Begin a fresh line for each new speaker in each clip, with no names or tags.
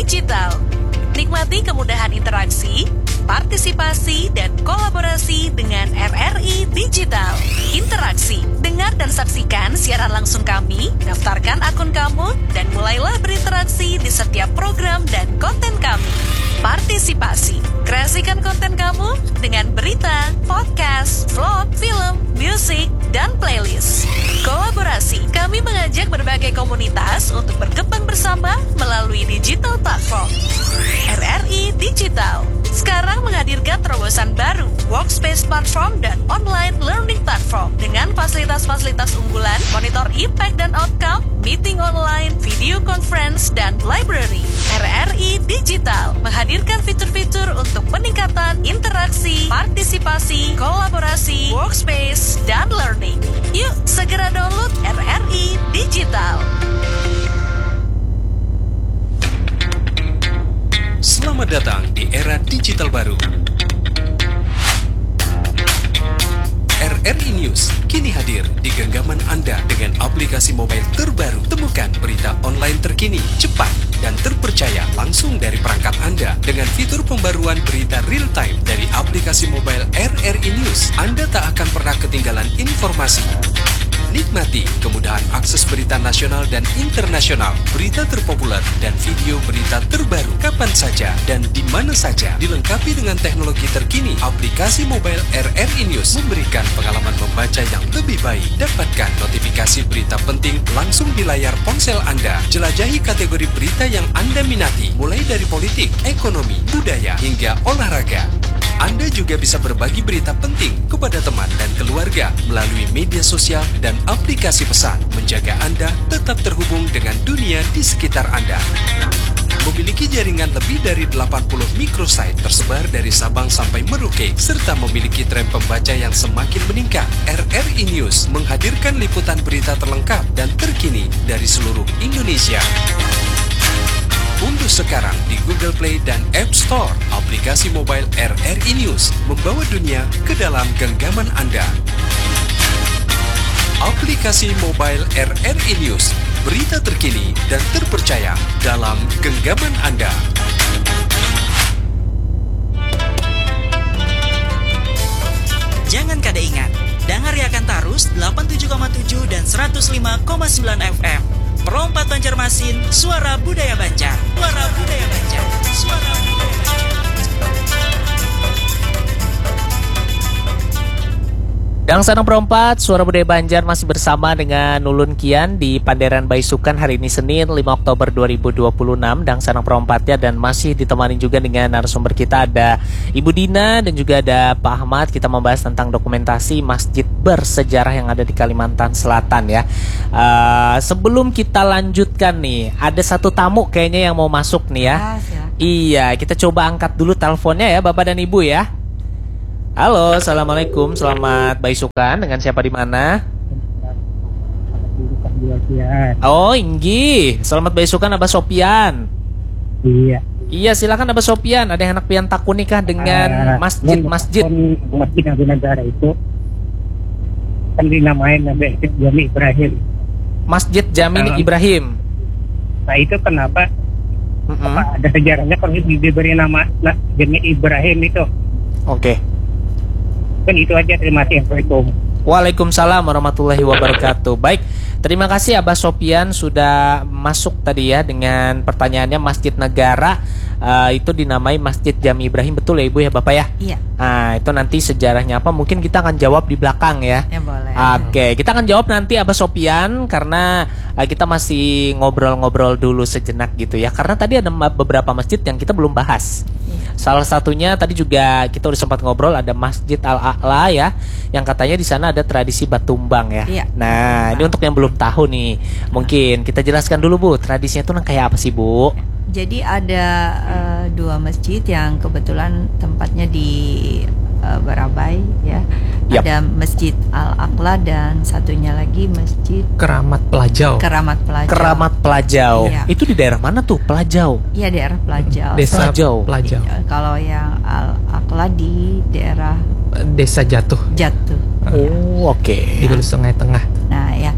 Digital. Nikmati kemudahan interaksi, partisipasi, dan kolaborasi dengan RRI Digital. Interaksi, dengar dan saksikan siaran langsung kami, daftarkan akun kamu, dan mulailah berinteraksi di setiap program dan konten kami. Partisipasi, kreasikan konten kamu dengan berita, podcast, vlog, film, musik, dan playlist. Kolaborasi, kami mengajak berbagai komunitas untuk berkembang bersama melalui digital platform. RRI Digital sekarang menghadirkan terobosan baru, workspace platform dan online learning platform dengan fasilitas-fasilitas unggulan, monitor impact dan outcome, meeting online, video conference, dan library. RRI Digital menghadirkan fitur-fitur untuk peningkatan interaksi, partisipasi, kolaborasi, workspace, dan learning. Yuk, segera download RRI Digital.
Selamat datang di era digital baru. RRI News kini hadir di genggaman Anda dengan aplikasi mobile terbaru. Temukan berita online terkini, cepat, dan terpercaya langsung dari perangkat Anda dengan fitur pembaruan berita real time dari aplikasi mobile RRI News. Anda tak akan pernah ketinggalan informasi. Nikmati kemudahan akses berita nasional dan internasional, berita terpopuler, dan video berita terbaru kapan saja dan di mana saja. Dilengkapi dengan teknologi terkini, aplikasi mobile RRI News memberikan pengalaman membaca yang lebih baik. Dapatkan notifikasi berita penting langsung di layar ponsel Anda. Jelajahi kategori berita yang Anda minati, mulai dari politik, ekonomi, budaya, hingga olahraga. Anda juga bisa berbagi berita penting kepada teman dan keluarga melalui media sosial dan aplikasi pesan, menjaga Anda tetap terhubung dengan dunia di sekitar Anda. Memiliki jaringan lebih dari 80 microsite tersebar dari Sabang sampai Merauke, serta memiliki tren pembaca yang semakin meningkat. RRI News menghadirkan liputan berita terlengkap dan terkini dari seluruh Indonesia. Unduh sekarang di Google Play dan App Store aplikasi mobile RRI News, membawa dunia ke dalam genggaman Anda. Aplikasi mobile RRI News, berita terkini dan terpercaya dalam genggaman Anda.
Jangan kada ingat, dengar Yakan Tarus 87,7 dan 105,9 FM. Perompat Banjarmasin, suara budaya Banjar. Suara budaya Banjar. Suara budaya Banjar.
Dang Sanang Perompat, Suara Budaya Banjar masih bersama dengan Nulun Kian di Panderan Baisukan hari ini Senin 5 Oktober 2026. Dang Sanang Perompatnya dan masih ditemani juga dengan narasumber kita ada Ibu Dina dan juga ada Pak Ahmad. Kita membahas tentang dokumentasi masjid bersejarah yang ada di Kalimantan Selatan ya. Sebelum kita lanjutkan nih, ada satu tamu kayaknya yang mau masuk nih ya. Iya, kita coba angkat dulu teleponnya ya Bapak dan Ibu ya. Halo, assalamualaikum, selamat baisukan. Dengan siapa di mana? Oh, Inggi. Selamat baisukan Abah Sopian.
Iya.
Iya, silakan Abah Sopian. Ada yang anak pian takun nikah dengan masjid-masjid.
Masjid Nabi Negara itu kan dinamain Nabi Jami Ibrahim.
Masjid Jami Ibrahim.
Nah itu kenapa? Apa ada sejarahnya kalau diberi nama Jami Ibrahim itu?
Oke.
Kan itu aja, terima kasih. Assalamualaikum.
Waalaikumsalam warahmatullahi wabarakatuh. Baik, terima kasih Abah Sopian sudah masuk tadi ya dengan pertanyaannya. Masjid Negara itu dinamai Masjid Jami Ibrahim, betul ya Ibu ya Bapak ya?
Iya.
Nah itu nanti sejarahnya apa mungkin kita akan jawab di belakang ya.
Ya boleh.
Oke, kita akan jawab nanti Abah Sopian karena kita masih ngobrol-ngobrol dulu sejenak gitu ya. Karena tadi ada beberapa masjid yang kita belum bahas. Salah satunya tadi juga kita udah sempat ngobrol, ada Masjid Al-A'la ya, yang katanya di sana ada tradisi batumbang ya.
Iya.
Nah, ini untuk yang belum tahu nih, mungkin kita jelaskan dulu Bu, tradisinya itu kayak apa sih Bu?
Jadi ada dua masjid yang kebetulan tempatnya di Barabai ya.
Yap.
Ada Masjid Al-Aqla dan satunya lagi Masjid
Keramat Pelajau.
Keramat Pelajau.
Keramat Pelajau.
Iya.
Itu di daerah mana tuh Pelajau?
Iya, daerah Pelajau.
Desa
Pelajau.
Pelajau.
Kalau yang Al-Aqla di daerah
Desa Jatuh.
Jatuh.
Oh, oke.
Di Hulu Sungai Tengah.
Nah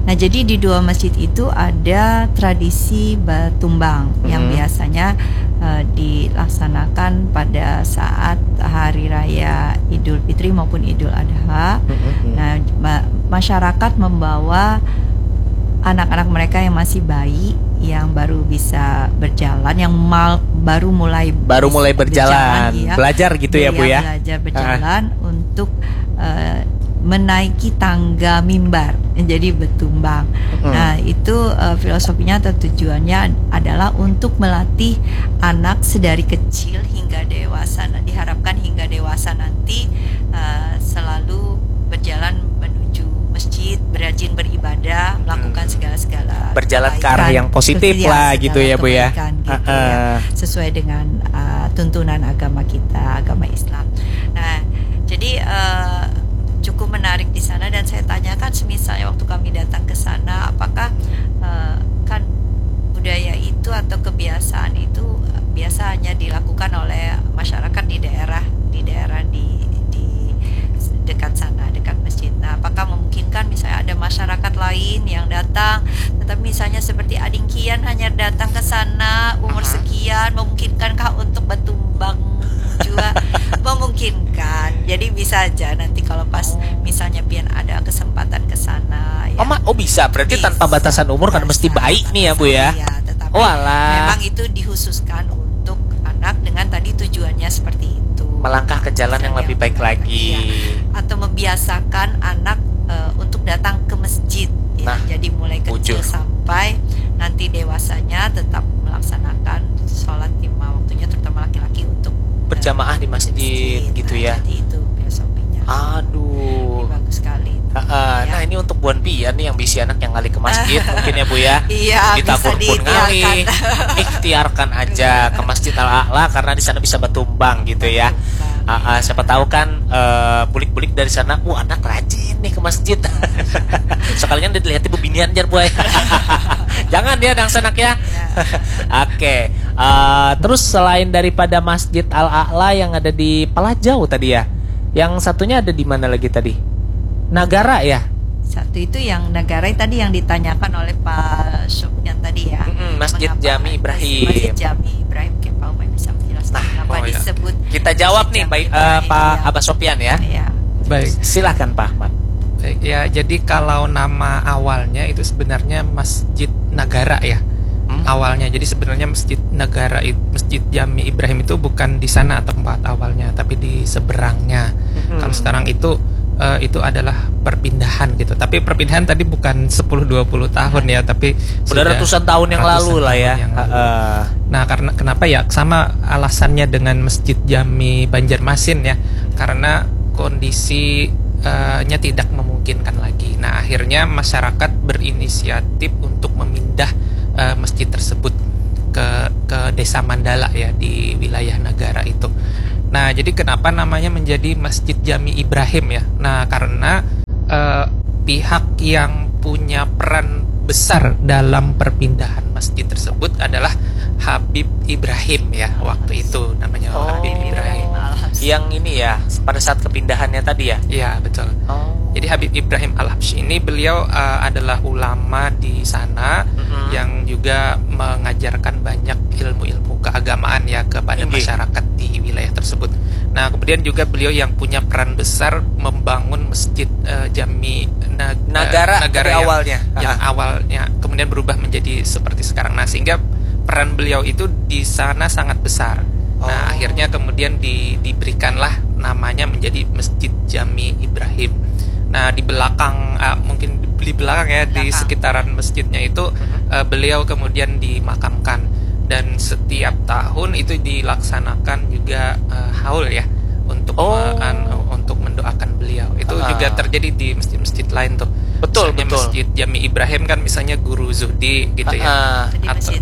Nah, jadi di dua masjid itu ada tradisi tumbang yang biasanya dilaksanakan pada saat hari raya Idul Fitri maupun Idul Adha. Nah, masyarakat membawa anak-anak mereka yang masih bayi, yang baru bisa berjalan, yang baru mulai
berjalan,
ya,
belajar gitu ya Bu ya.
Belajar berjalan untuk menaiki tangga mimbar, jadi bertumbang. Nah, itu filosofinya atau tujuannya adalah untuk melatih anak sedari kecil hingga dewasa. Nah, diharapkan hingga dewasa nanti selalu berjalan menuju masjid, berajin beribadah, melakukan segala
berjalan ke arah yang positif lah gitu ya Bu ya.
Gitu ya, sesuai dengan tuntunan agama kita, agama Islam. Nah, jadi cukup menarik di sana, dan saya tanyakan semisalnya waktu kami datang ke sana, apakah kan budaya itu atau kebiasaan itu biasa hanya dilakukan oleh masyarakat di daerah di dekat sana, dekat masjid. Nah, apakah memungkinkan misalnya ada masyarakat lain yang datang, tetapi misalnya seperti Ading Kian hanya datang ke sana umur sekian, memungkinkankah untuk bertumbang juga? Memungkinkan. Jadi bisa aja nanti kalau pas misalnya Pian ada kesempatan ke sana ya.
Bisa. Berarti bisa, tanpa batasan umur kan mesti baik nih ya Bu ya.
Iya, tetapi memang itu dikhususkan untuk anak dengan tadi tujuannya seperti itu.
Melangkah ke jalan yang lebih baik lagi.
Ya. Atau membiasakan anak untuk datang ke masjid. Ya. Jadi mulai kecil sampai nanti dewasanya tetap melaksanakan sholat lima waktunya, terutama laki-laki untuk
berjamaah di masjid gitu ya.
Jadi itu filosofinya.
Aduh,
ini bagus sekali.
Ya. Nah, ini untuk Buan Pian nih yang bisi anak yang ngali ke masjid mungkin ya Bu ya.
Iya,
ditabur pun ngali, ikhtiarkan aja ke Masjid Al-A'la karena di sana bisa bertumbang gitu ya. Siapa tahu kan bulik-bulik dari sana, anak rajin nih ke masjid. Sekalian dilihat ibu binian jar Bu. Jangan dia dang sanak ya. Oke. Terus selain daripada Masjid Al-A'la yang ada di Palajau tadi ya, yang satunya ada di mana lagi tadi? Nagara ya?
Satu itu yang Nagara tadi yang ditanyakan oleh Pak Sofyan tadi ya.
Masjid Jami Ibrahim.
Masjid Jami Ibrahim, Pak Umay bisa menjelaskan kenapa disebut.
Kita jawab nih Pak Abah Sofyan ya.
Baik.
Silakan Pak Ahmad.
Baik, ya, jadi kalau nama awalnya itu sebenarnya Masjid Nagara ya. Awalnya, jadi sebenarnya Masjid Nagara, Masjid Jami Ibrahim itu bukan di sana tempat awalnya, tapi di seberangnya. Kalau sekarang itu adalah perpindahan gitu. Tapi perpindahan tadi bukan 10-20 tahun ya, tapi
sudah ratusan tahun yang lalu lah ya.
Nah, karena kenapa ya? Sama alasannya dengan Masjid Jami Banjarmasin ya. Karena kondisinya tidak memungkinkan lagi. Nah, akhirnya masyarakat berinisiatif untuk memindah masjid tersebut ke Desa Mandala ya, di wilayah Nagara itu. Nah, jadi kenapa namanya menjadi Masjid Jami Ibrahim ya? Nah, karena pihak yang punya peran besar dalam perpindahan masjid tersebut adalah Habib Ibrahim ya, waktu itu namanya Habib Ibrahim.
Yang ini ya, pada saat kepindahannya tadi ya?
Iya, betul. Jadi Habib Ibrahim Al-Habsyi ini beliau adalah ulama di sana yang juga mengajarkan banyak ilmu-ilmu keagamaan ya kepada masyarakat di wilayah tersebut. Nah, kemudian juga beliau yang punya peran besar membangun Masjid Jami
Nagara awalnya.
Yang awalnya kemudian berubah menjadi seperti sekarang. Nah, sehingga peran beliau itu di sana sangat besar. Nah, akhirnya kemudian diberikanlah namanya menjadi Masjid Jami Ibrahim. Nah, di belakang mungkin di belakang ya, di sekitaran masjidnya itu beliau kemudian dimakamkan, dan setiap tahun itu dilaksanakan juga haul ya untuk mendoakan beliau. Itu juga terjadi di masjid-masjid lain tuh.
Betul.
Masjid Jami Ibrahim kan misalnya Guru Zuhdi gitu ya.
Atau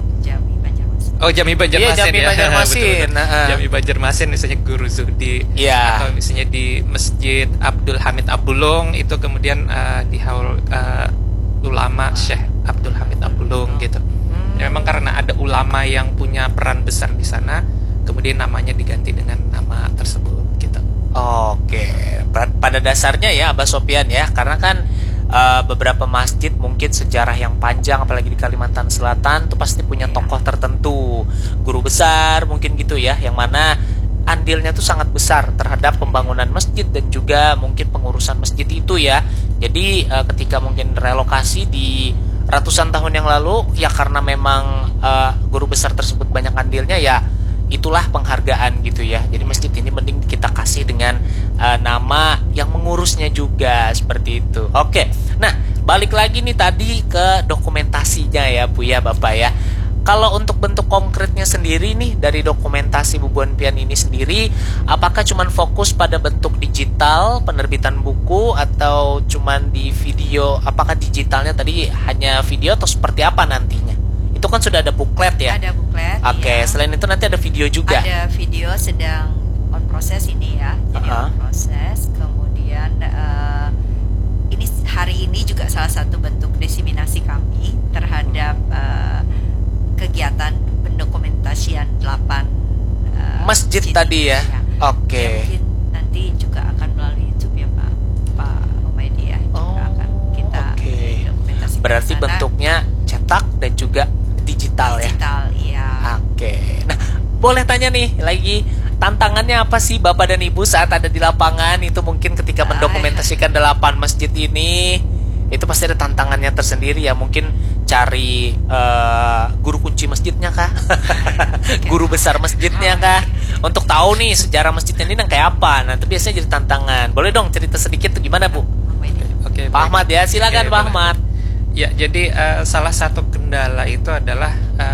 Jami Banjarmasin
ya.
Betul. Jami Banjarmasin misalnya Guru Zuhdi. Atau misalnya di Masjid Abdul Hamid Abulung itu kemudian di haul ulama Syekh Abdul Hamid Abulung gitu. Ya, memang karena ada ulama yang punya peran besar di sana, kemudian namanya diganti dengan nama tersebut gitu.
Oke. Pada dasarnya ya Abah Sofyan ya, karena kan beberapa masjid mungkin sejarah yang panjang, apalagi di Kalimantan Selatan tuh pasti punya tokoh tertentu, guru besar mungkin gitu ya, yang mana andilnya tuh sangat besar terhadap pembangunan masjid dan juga mungkin pengurusan masjid itu ya. Jadi ketika mungkin relokasi di ratusan tahun yang lalu ya, karena memang guru besar tersebut banyak andilnya ya, itulah penghargaan gitu ya. Jadi masjid ini mending kita kasih dengan nama yang mengurusnya juga, seperti itu. Oke, nah balik lagi nih tadi ke dokumentasinya ya Bu ya, Bapak ya. Kalau untuk bentuk konkretnya sendiri nih dari dokumentasi Bubuan Pian ini sendiri, apakah cuman fokus pada bentuk digital, penerbitan buku, atau cuman di video? Apakah digitalnya tadi hanya video atau seperti apa nantinya? Itu kan sudah ada buklet ya?
Ada buklet.
Oke,
iya.
Selain itu nanti ada video juga?
Ada video, sedang on proses ini ya. Jadi on proses. Kemudian ini hari ini juga salah satu bentuk diseminasi kami terhadap kegiatan pendokumentasian 8
masjid tadi ya? Oke.
Ya, mungkin nanti juga akan melalui YouTube ya Pak Humaydi ya. Juga akan kita dokumentasikan.
Berarti
sana.
bentuknya cetak dan juga digital ya?
Digital, iya.
Oke. Nah, boleh tanya nih lagi, tantangannya apa sih Bapak dan Ibu saat ada di lapangan? Itu mungkin ketika mendokumentasikan 8 masjid ini, itu pasti ada tantangannya tersendiri ya. Mungkin cari guru kunci masjidnya kah? Guru besar masjidnya kah? Untuk tahu nih sejarah masjidnya ini kayak apa. Nah, itu biasanya jadi tantangan. Boleh dong cerita sedikit tuh gimana Bu?
Oke,
Pak Ahmad ya, silakan Pak Ahmad.
Ya, jadi salah satu kendala itu adalah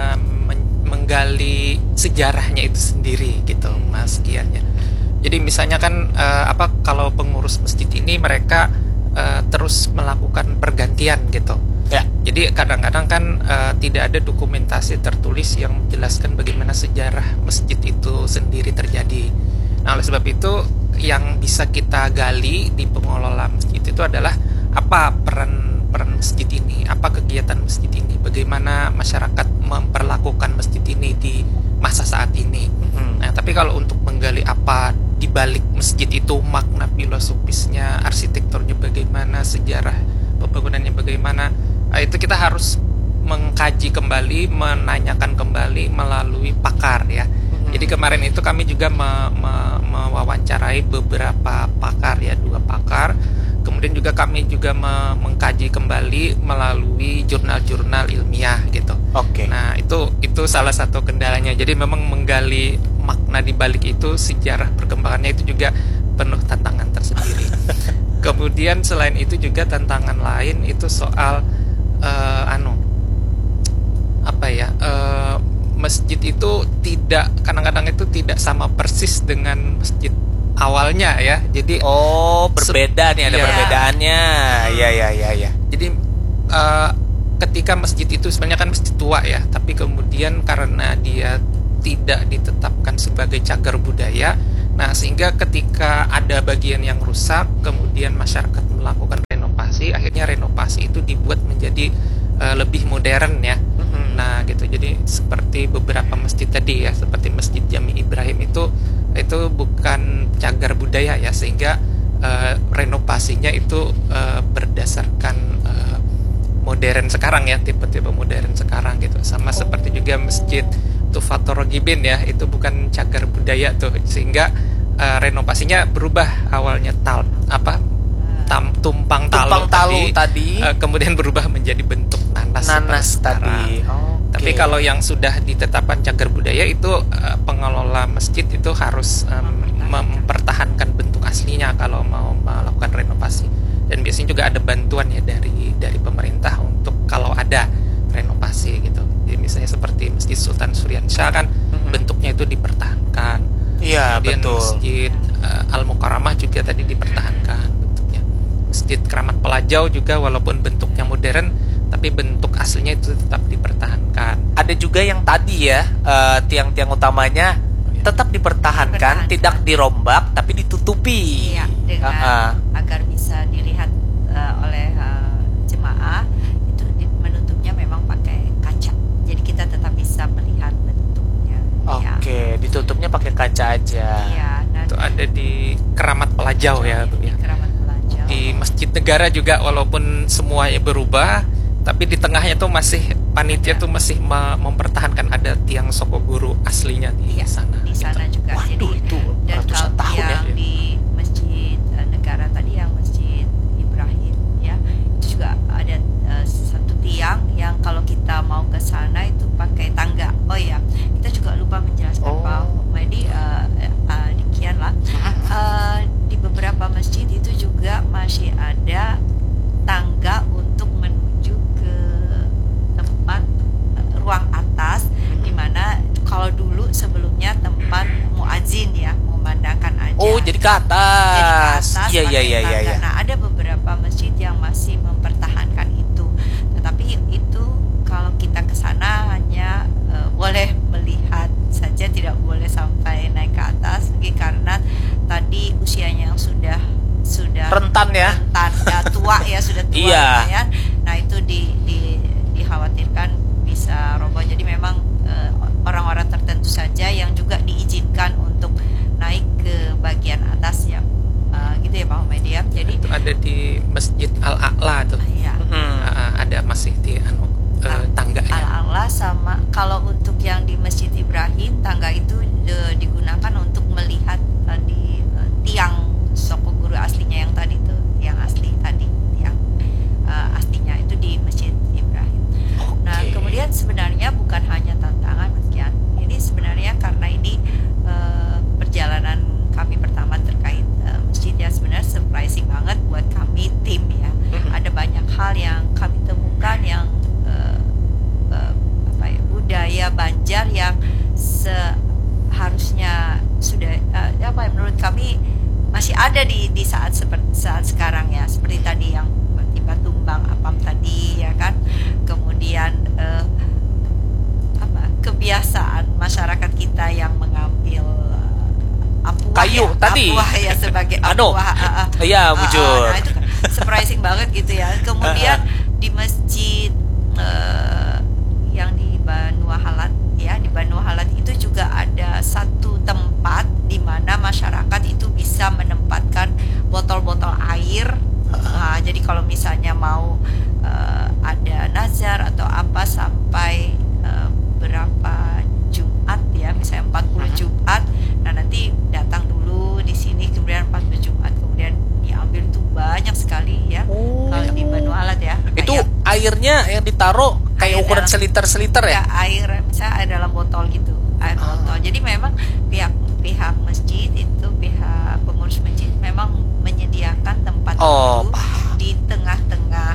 menggali sejarahnya itu sendiri gitu, Mas Kian ya. Jadi misalnya kan kalau pengurus masjid ini mereka terus melakukan pergantian gitu. Ya, jadi kadang-kadang kan tidak ada dokumentasi tertulis yang menjelaskan bagaimana sejarah masjid itu sendiri terjadi. Nah, oleh sebab itu yang bisa kita gali di pengelola masjid itu adalah apa peran masjid ini, apa kegiatan masjid ini, bagaimana masyarakat memperlakukan masjid ini di masa saat ini. Nah, tapi kalau untuk menggali apa di balik masjid itu, makna filosofisnya, arsitekturnya bagaimana, sejarah pembangunannya bagaimana, itu kita harus mengkaji kembali, menanyakan kembali melalui pakar ya. Jadi kemarin itu kami juga mewawancarai beberapa pakar ya, 2 pakar. Kemudian juga kami juga mengkaji kembali melalui jurnal-jurnal ilmiah gitu.
Oke.
Nah, itu salah satu kendalanya. Jadi memang menggali makna di balik itu, sejarah perkembangannya itu juga penuh tantangan tersendiri. Kemudian selain itu juga tantangan lain itu soal masjid itu kadang-kadang itu tidak sama persis dengan masjid awalnya ya. Jadi
berbeda nih, ada perbedaannya. Ya.
Jadi ketika masjid itu sebenarnya kan masjid tua ya, tapi kemudian karena dia tidak ditetapkan sebagai cagar budaya, nah sehingga ketika ada bagian yang rusak, kemudian masyarakat melakukan renovasi, akhirnya renovasi itu dibuat menjadi lebih modern ya. Nah gitu, jadi seperti beberapa masjid tadi ya, seperti Masjid Jami Ibrahim itu bukan cagar budaya ya, sehingga renovasinya itu berdasarkan modern sekarang ya, tipe-tipe modern sekarang gitu. Sama seperti juga Masjid Tufatul Ragibin ya, itu bukan cagar budaya tuh, sehingga renovasinya berubah, awalnya tumpang talu tadi kemudian berubah menjadi bentuk nanas tadi. Tapi kalau yang sudah ditetapkan cagar budaya itu pengelola masjid itu harus mempertahankan bentuk aslinya kalau mau melakukan renovasi. Dan biasanya juga ada bantuan ya dari pemerintah untuk kalau ada renovasi gitu. Jadi misalnya seperti Masjid Sultan Suryansyah kan bentuknya itu dipertahankan.
Iya, betul.
Masjid Al-Mukarramah juga tadi dipertahankan bentuknya. Masjid Keramat Pelajau juga walaupun bentuknya modern, tapi bentuk aslinya itu tetap dipertahankan.
Ada juga yang tadi ya, tiang-tiang utamanya tetap dipertahankan, tidak dirombak tapi ditutupi.
Iya, dengan agar bisa dilihat oleh jemaah, itu menutupnya memang pakai kaca. Jadi kita tetap bisa melihat bentuknya.
Oke, ditutupnya pakai kaca aja.
Iya,
itu ada di Keramat Pelajau ya, Bu ya.
Keramat Pelajau.
di Masjid Negara juga, walaupun semuanya berubah, tapi di tengahnya tuh masih panitia tuh masih mempertahankan ada tiang Sokoguru aslinya di sana.
Di sana
gitu.
juga.
Waduh,
Jadi,
itu
dan
ratusan
kalau
tahun
yang
ya.
di Masjid Negara tadi, yang Masjid Ibrahim ya, itu juga ada satu tiang yang kalau kita mau ke sana itu pakai tangga. Oh ya, kita juga lupa menjelaskan Pak Medi, demikianlah. Di beberapa masjid itu juga masih ada tangga untuk menuju ke tempat ruang atas, di mana kalau dulu sebelumnya tempat muadzin ya, memandangkan aja.
Oh, jadi ke atas. Iya,
pakai
iya.
tangga. Nah, ada beberapa masjid yang masih mempertahankan itu. Tetapi itu kalau kita ke sana hanya boleh melihat saja, tidak boleh sampai naik ke atas, karena tadi usianya yang sudah
Rentan ya.
tua ya, sudah tua
Iya.
lumayan. Nah, itu dikhawatirkan bisa roboh. Jadi memang orang-orang tertentu saja yang juga diizinkan untuk naik ke bagian atas ya, gitu ya Pak Humaydi ya. Jadi
Itu ada di Masjid Al-A'la tuh.
ya,
Ada masih di tangganya.
Al-A'la. Sama kalau untuk yang di Masjid Ibrahim, tangga itu digunakan untuk melihat tadi tiang Sokoguru aslinya yang tadi tuh, yang asli tadi, yang aslinya itu di Masjid Ibrahim. Nah, kemudian sebenarnya bukan hanya tantangan Mas Kian. Ini sebenarnya karena ini perjalanan kami pertama terkait masjid ya, sebenarnya surprising banget buat kami tim ya. Ada banyak hal yang kami temukan yang budaya Banjar yang seharusnya sudah menurut kami masih ada di saat sekarang ya, seperti tadi yang tiba tumbang apam tadi ya kan, kemudian kebiasaan masyarakat kita yang mengambil apuah
Kayu
ya,
tadi.
apuah ya sebagai
Aduh.
apuah.
Iya, bujur.
Nah, itu kan surprising banget gitu ya. Kemudian di masjid yang di Banu Halat ya, di Banu Halat itu juga ada satu tempat di mana masyarakat itu bisa menempatkan botol-botol air. Nah, jadi kalau misalnya mau ada nazar atau apa sampai berapa Jumat ya, misalnya 40 Jumat, nah nanti datang dulu di sini, kemudian 40 Jumat kemudian diambil, itu banyak sekali ya. Kalau di Banu Halat ya.
Itu
Kayak
airnya yang ditaruh kayak
Air
ukuran
dalam-
seliter-seliter ya?
air, misalnya air dalam botol gitu, air botol. Jadi memang pihak masjid itu, pihak pengurus masjid memang menyediakan tempat
Oh,
itu di tengah-tengah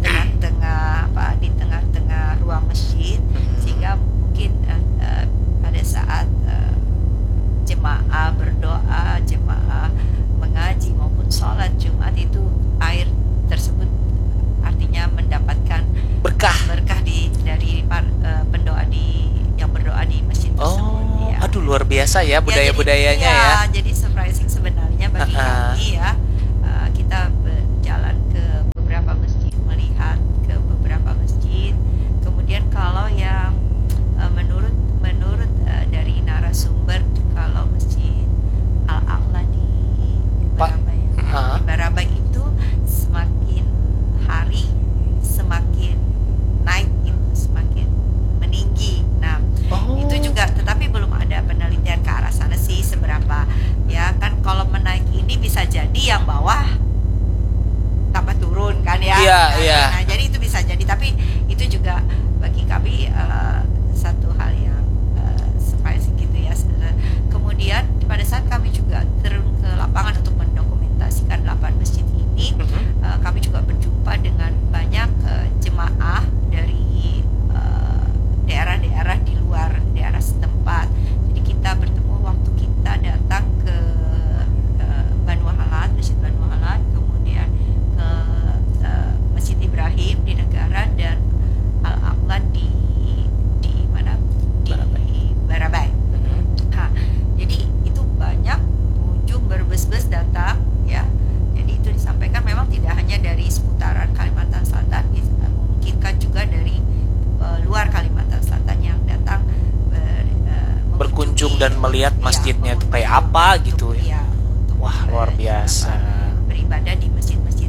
ruang masjid, sehingga mungkin pada saat jemaah berdoa, jemaah mengaji maupun sholat Jumat itu, air tersebut artinya mendapatkan
Berkah.
dari pendoa yang berdoa di masjid tersebut.
Oh,
Ya.
aduh luar biasa ya budaya-budayanya
jadi,
ya.
Jadi surprising sebenarnya bagi kami ya. Kita berjalan ke beberapa masjid, melihat ke beberapa masjid. Kemudian kalau yang menurut dari narasumber, kalau masjid Al-A'la di Barabai, di Barabai itu semakin hari semakin naik, itu semakin meninggi. Nah, itu juga, tetapi belum ada penelitian ke arah sana sih seberapa ya kan. Kalau menaik ini bisa jadi yang bawah tambah turun kan ya.
Iya.
Nah, jadi itu bisa jadi, tapi itu juga bagi kami satu hal yang surprising gitu ya. Kemudian pada saat kami juga turun ke lapangan untuk mendokumentasikan 8 masjid ini, kami juga berjumpa dengan banyak jemaah dari daerah-daerah di luar daerah setempat. Jadi kita bertemu waktu kita datang ke Banu Halat, Masjid Banu Halat, kemudian ke Masjid Ibrahim di Negara, dan Al-A'la di mana? Di Barabai. Nah, jadi itu banyak pengunjung berbes-bes datang ya. Jadi itu disampaikan memang tidak hanya dari seputaran Kalimantan Selatan, memungkinkan juga dari luar Kalimantan Selatan yang datang
Berkunjung dan melihat masjidnya itu kayak apa gitu ya.
Untuk
Wah, luar biasa.
beribadah di masjid-masjid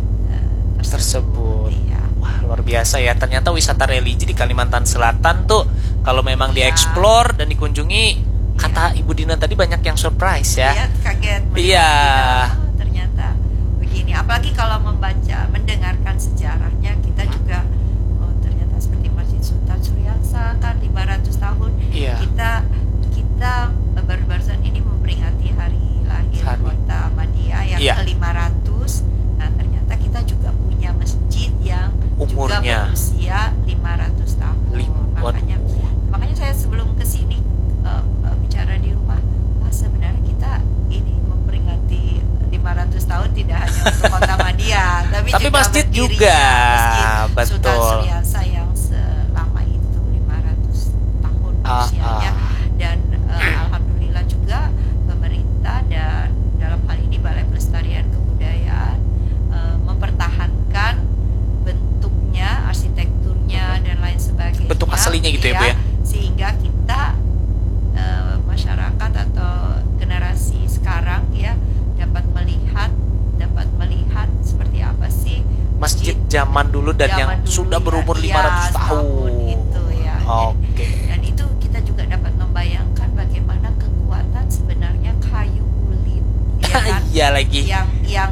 tersebut.
Iya.
Wah, luar biasa ya. Ternyata wisata religi di Kalimantan Selatan tuh kalau memang
Iya.
dieksplor dan dikunjungi, kata Ibu Dina tadi banyak yang surprise ya.
Iya, kaget.
Iya.
Oh, ternyata begini. Apalagi kalau mendengarkan sejarahnya, kita juga ternyata seperti Masjid Sultan Suryasa kan 500 tahun.
Iya.
Kita baru-barusan ini memperingati hari lahir kota Ahmadiyah yang
Iya.
ke-500. Nah, ternyata kita juga punya masjid yang juga
Umurnya
berusia 500 tahun. Makanya saya sebelum kesini bicara di rumah, sebenarnya kita ini memperingati 500 tahun tidak hanya untuk kota Ahmadiyah, tapi juga
masjid
berdirinya
juga.
Masjid Sultan
Betul.
Suryasa yang selama itu 500 tahun usianya. Dan alhamdulillah juga pemerintah dan dalam hal ini Balai Pelestarian Kebudayaan mempertahankan bentuknya, arsitekturnya dan lain sebagainya.
Bentuk aslinya gitu ya, Bu ya?
Sehingga kita masyarakat atau generasi sekarang ya dapat melihat seperti apa sih
masjid zaman dulu dan yang
zaman dulu
sudah berumur
ya,
500 tahun.
itu ya.
Oke.
Dan itu kita juga dapat membayangkan bagaimana kekuatan sebenarnya kayu kulit ya kan?
Iya lagi.
Yang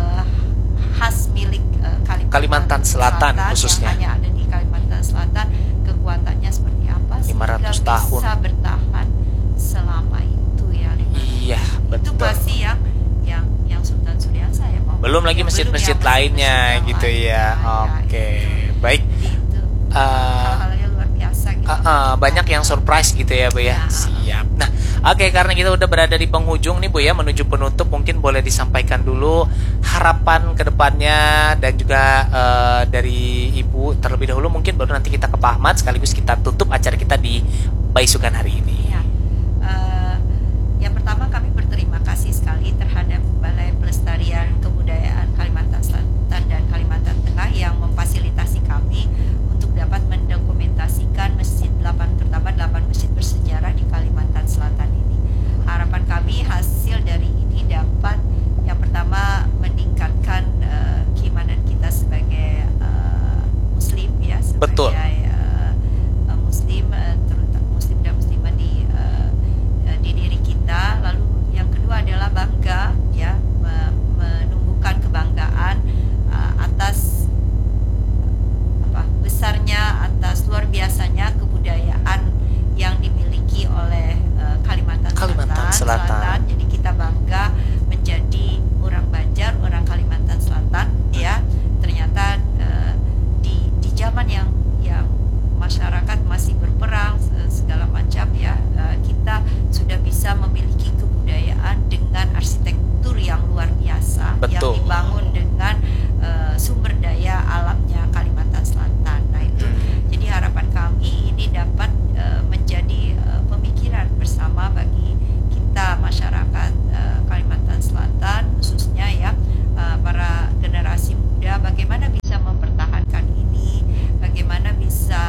khas milik
Kalimantan Selatan khususnya.
yang hanya ada di Kalimantan Selatan, kekuatannya seperti apa
500 tahun.
bisa bertahan selama itu ya.
Iya,
Itu
betul.
pasti yang Sultan Suryasa ya.
Belum lagi masjid-masjid lainnya gitu ya. Oke, baik.
Itu
Eh,
hal-halnya luar biasa gitu.
banyak yang surprise gitu ya, Bu ya.
Ya.
Siap. Nah, oke, karena kita udah berada di penghujung nih, Bu ya, menuju penutup, mungkin boleh disampaikan dulu harapan ke depannya dan juga dari Ibu terlebih dahulu, mungkin baru nanti kita ke Pak Ahmad sekaligus kita tutup acara kita di Baisukan hari ini.
Ya. Yang pertama kami berterima kasih sekali terhadap Balai Pelestarian Kebudayaan Kalimantan Selatan dan Kalimantan Tengah yang memfasilitasi kami untuk dapat mendokumentasikan terutama 8 masjid bersejarah di Kalimantan Selatan ini. Harapan kami hasil dari ini dapat yang pertama meningkatkan keimanan kita sebagai Muslim ya, sebagai
Betul.
Muslim, terutama Muslim dan Muslimah di diri kita. Lalu yang kedua adalah bangga ya, menumbuhkan kebanggaan atas besarnya, atas luar biasanya kebudayaan yang dimiliki oleh Kalimantan Selatan. Jadi kita bangga menjadi orang Banjar, orang Kalimantan Selatan ya. Ternyata di zaman yang masyarakat masih berperang segala macam ya, kita sudah bisa memiliki kebudayaan dengan arsitektur yang luar biasa.
Betul.
Yang dibangun dengan sumber daya alamnya Kalimantan Selatan. Nah itu jadi harapan kami ini dapat menjadi pemikiran bersama bagi kita masyarakat Kalimantan Selatan khususnya ya, para generasi muda, bagaimana bisa mempertahankan ini, bagaimana bisa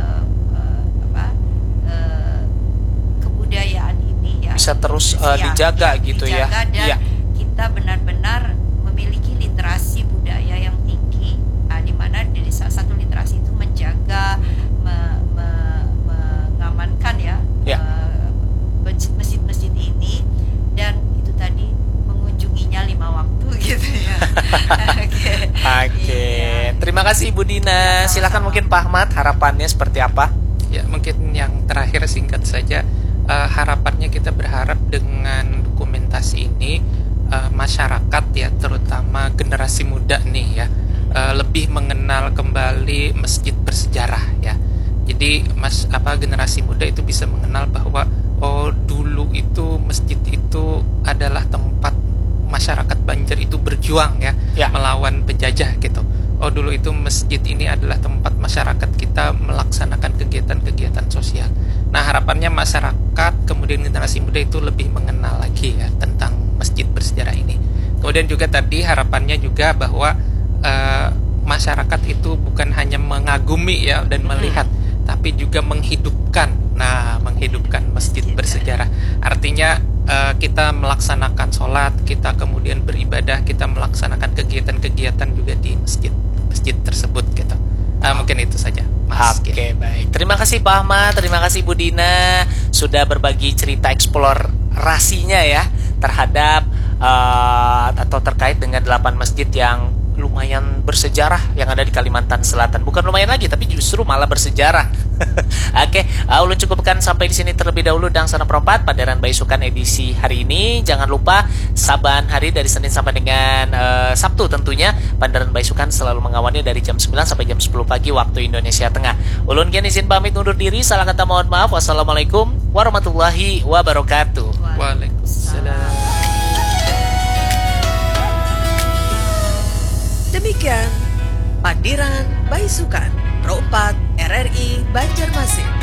kebudayaan ini ya
Bisa terus dijaga gitu ya.
dijaga dan
Iya.
kita benar-benar memiliki literasi budaya yang tinggi, di mana dari salah satu literasi itu menjaga, mengamankan ya,
Ya.
masjid-masjid ini, dan itu tadi mengunjunginya 5 waktu gitu ya. Oke. Iya.
Terima kasih Ibu Dina.
Sama-sama.
Silakan mungkin Pak Ahmad, harapannya seperti apa?
Ya, mungkin yang terakhir singkat saja, harapannya kita berharap dengan dokumentasi ini masyarakat ya, terutama generasi muda nih ya, lebih mengenal kembali masjid bersejarah ya. Jadi generasi muda itu bisa mengenal bahwa dulu itu masjid itu adalah tempat masyarakat Banjar itu berjuang ya, melawan penjajah gitu. Dulu itu masjid ini adalah tempat masyarakat kita melaksanakan kegiatan-kegiatan sosial. Nah, harapannya masyarakat kemudian generasi muda itu lebih mengenal lagi ya tentang masjid bersejarah ini. Kemudian juga tadi harapannya juga bahwa masyarakat itu bukan hanya mengagumi ya dan melihat, tapi juga menghidupkan. Nah, menghidupkan masjid bersejarah. Artinya kita melaksanakan sholat, kita kemudian beribadah, kita melaksanakan kegiatan-kegiatan juga di masjid. masjid tersebut gitu. Mungkin itu saja, Mas.
Oke, baik. Terima kasih Pak Ahmad, terima kasih Bu Dina sudah berbagi cerita eksplorasinya ya terhadap atau terkait dengan 8 masjid yang lumayan bersejarah yang ada di Kalimantan Selatan. Bukan lumayan lagi, tapi justru malah bersejarah. Oke, ulun cukupkan sampai di sini terlebih dahulu Dangsana Perempat Panderan Baisukan edisi hari ini. Jangan lupa saban hari dari Senin sampai dengan Sabtu tentunya Panderan Baisukan selalu mengawani dari jam 9 sampai jam 10 pagi waktu Indonesia Tengah. Ulun kian izin pamit undur diri. Salah kata mohon maaf. Wassalamualaikum warahmatullahi wabarakatuh.
Waalaikumsalam.
Demikian Pandiran Baisukan Pro 4 RRI Banjarmasin.